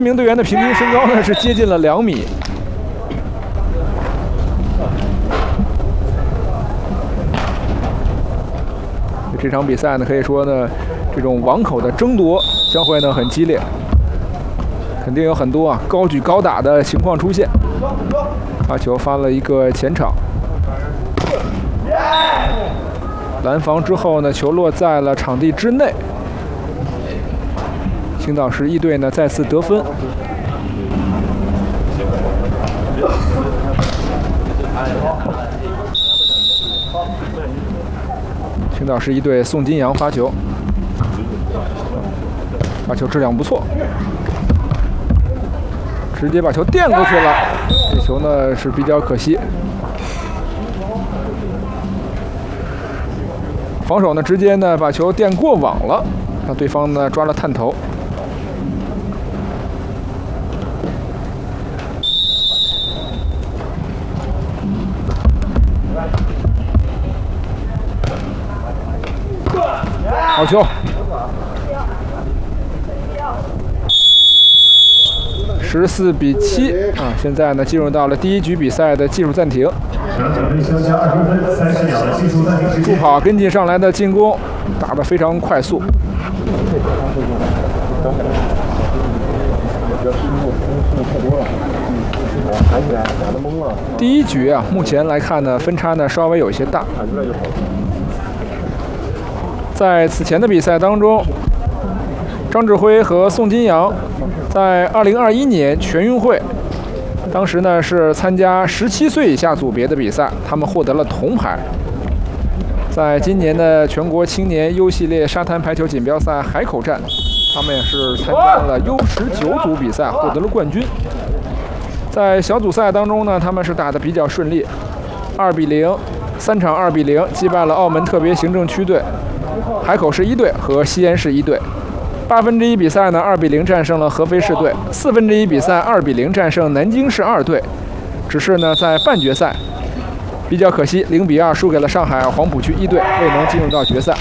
名队员的平均身高呢是接近了2米。这场比赛呢，可以说呢，这种网口的争夺将会呢很激烈，肯定有很多高举高打的情况出现。发球发了一个前场，拦防之后呢，球落在了场地之内。青岛市一队呢再次得分。青岛市一队宋金阳发球，发球质量不错，直接把球垫过去了。这球呢是比较可惜。防守呢直接呢把球垫过网了，让对方呢抓了探头。好球！14比7啊！现在呢进入到了第1局比赛的技术暂停。助跑跟进上来的进攻打得非常快速。第1局啊，目前来看呢，分差呢稍微有些大。在此前的比赛当中，张志辉和宋金阳在2021年全运会，当时呢是参加17岁以下组别的比赛，他们获得了铜牌。在今年的全国青年 U 系列沙滩排球锦标赛海口站，他们也是参加了 U19组比赛，获得了冠军。在小组赛当中呢，他们是打得比较顺利，2比0，3场2比0击败了澳门特别行政区队、海口市一队和西安市一队。1/8比赛呢2比0战胜了合肥市队，1/4比赛2比0战胜南京市2队。只是呢在半决赛比较可惜，0比2输给了上海黄浦区一队，未能进入到决赛。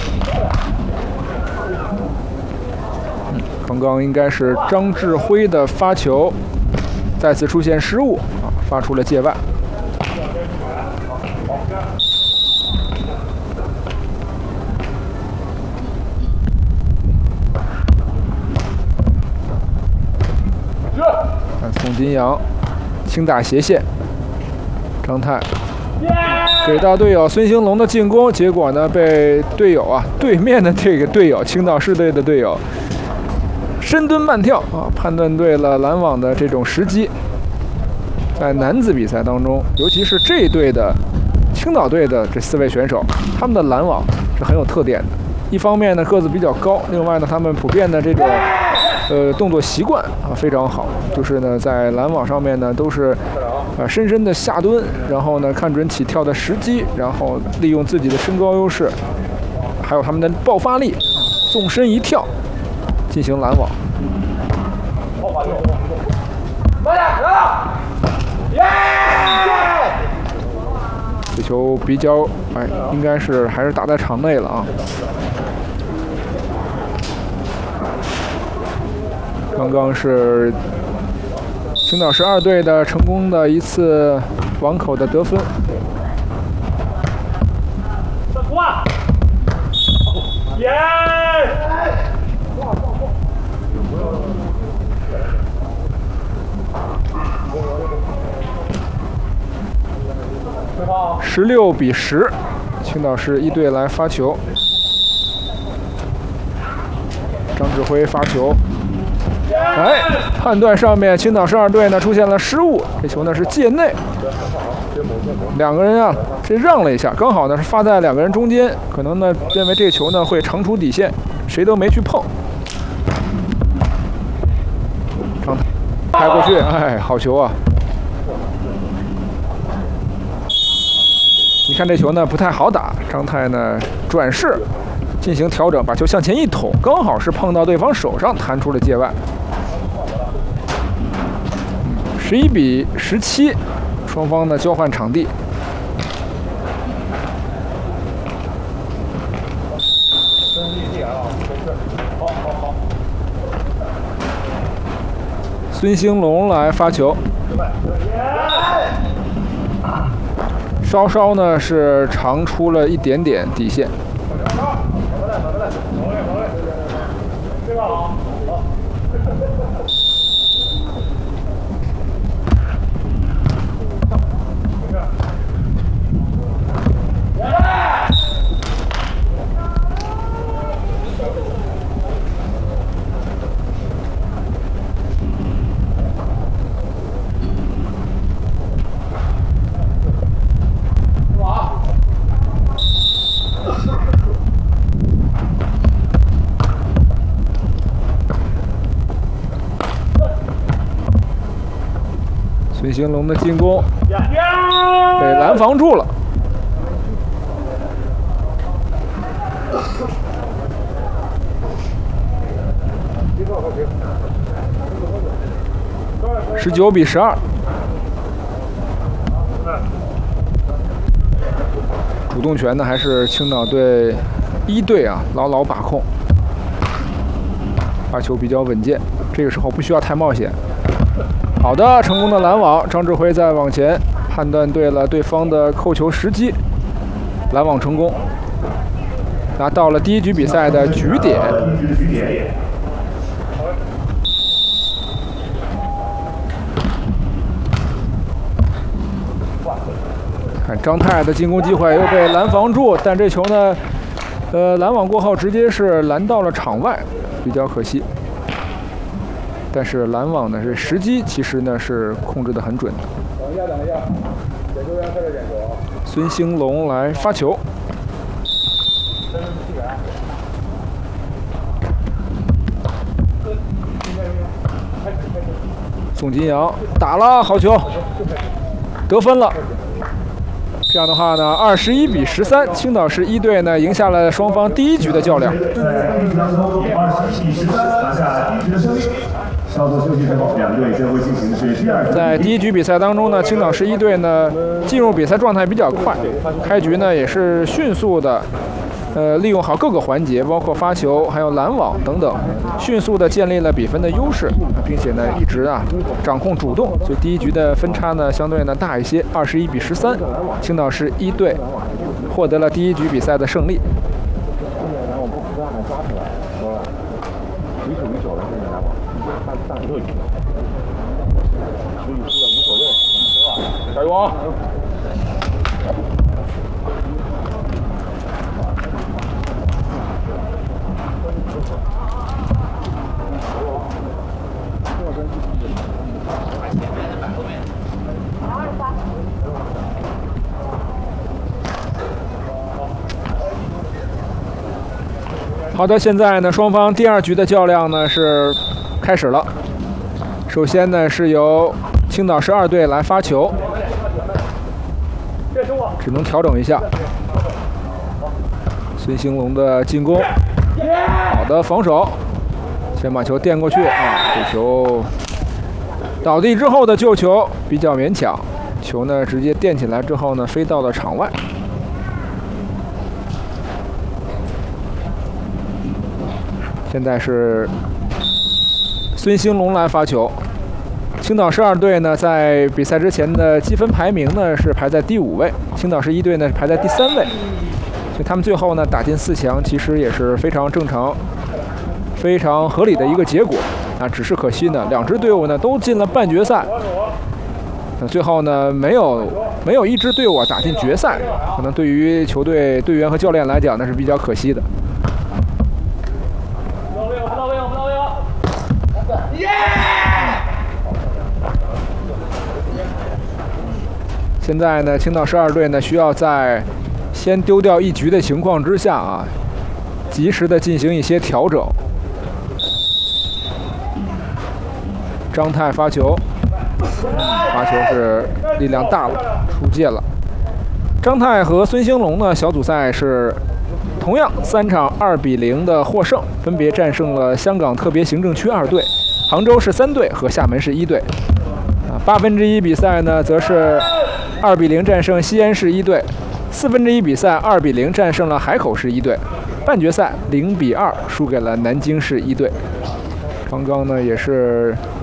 刚刚应该是张志辉的发球再次出现失误啊，发出了界外。宋金阳轻打斜线，张泰给到队友孙兴龙的进攻，结果呢被队友对面的这个队友青岛市队的队友深蹲慢跳判断对了拦网的这种时机。在男子比赛当中，尤其是这一队的青岛队的这4位选手，他们的拦网是很有特点的。一方面呢个子比较高，另外呢他们普遍的这种动作习惯非常好，就是呢在拦网上面呢都是深深的下蹲，然后呢看准起跳的时机，然后利用自己的身高优势，还有他们的爆发力，纵身一跳进行拦网。这球比较应该是还是打在场内了啊。刚刚是青岛市2队的成功的一次网口的得分。耶！16比10，青岛市一队来发球。张志辉发球。判断上面青岛市2队呢出现了失误，这球呢是界内，两个人这让了一下，刚好呢是发在两个人中间，可能呢认为这球呢会长出底线，谁都没去碰。张泰拍过去，好球啊！你看这球呢不太好打，张泰呢转势进行调整，把球向前一捅，刚好是碰到对方手上，弹出了界外。11比17，双方呢交换场地。 孙兴龙来发球，稍稍呢是长出了一点点底线。孙兴龙的进攻被拦防住了。19比12，主动权呢还是青岛队1队啊，牢牢把控，发球比较稳健，这个时候不需要太冒险。好的，成功的拦网，张志辉在往前判断对了对方的扣球时机，拦网成功，拿到了第1局比赛的局点。看张泰的进攻机会又被拦防住，但这球呢，拦网过后直接是拦到了场外，比较可惜。但是拦网呢，这时机其实呢是控制得很准的。等一下，解球员开始点球。孙兴龙来发球。宋金阳打了，好球，得分了。这样的话呢，21比13，青岛市1队呢赢下了双方第1局的较量。 21比13拿下第1局的胜利。稍作休息之后，两队将会进行的是第2局。 在第1局比赛当中呢，青岛市1队呢进入比赛状态比较快，开局呢也是迅速的，利用好各个环节，包括发球、还有拦网等等，迅速的建立了比分的优势，并且呢一直掌控主动，所以第1局的分差呢相对呢大一些，21比13，青岛市1队获得了第1局比赛的胜利。 加油啊！ 好的，现在呢，双方第2局的较量呢是开始了。首先呢是由青岛市2队来发球，只能调整一下。孙兴龙的进攻，好的防守，先把球垫过去啊，这球倒地之后的救球比较勉强，球呢直接垫起来之后呢飞到了场外。现在是孙兴龙来发球。青岛市2队呢，在比赛之前的积分排名呢是排在第5位，青岛市1队呢排在第3位，所以他们最后呢打进4强，其实也是非常正常、非常合理的一个结果。啊，只是可惜呢，两支队伍呢都进了半决赛，那最后呢没有一支队伍打进决赛，可能对于球队队员和教练来讲呢是比较可惜的。现在呢，青岛市2队呢需要在先丢掉1局的情况之下啊，及时的进行一些调整。张泰发球，发球是力量大了，出界了。张泰和孙兴龙呢，小组赛是同样3场2比0的获胜，分别战胜了香港特别行政区2队、杭州市3队和厦门市1队。1/8比赛呢，则是2比0战胜西安市1队，1/4比赛2比0战胜了海口市1队，半决赛0比2输给了南京市1队。刚刚呢也是